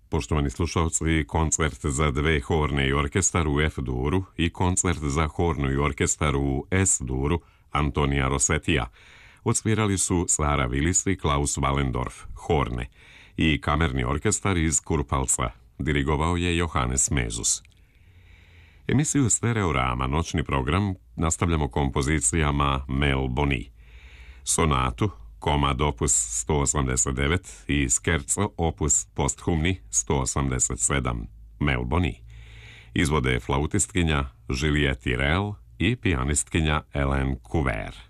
Poštovani slušalci, koncert za dve horne i orkestar u F-duru i koncert za hornu i orkestar u S-duru Antonija Rossetija odsvirali su Sara Willis i Klaus Wallendorf, horne, i kamerni orkestar iz Kurpfalza dirigovao je Johannes Mezus. Emisiju Stereorama, noćni program, nastavljamo kompozicijama Mel Boni. Sonatu, komad opus 189 i scherzo opus posthumni 187, Mel Boni. Izvode flautistkinja Juliette Tirel i pijanistkinja Hélène Couvert.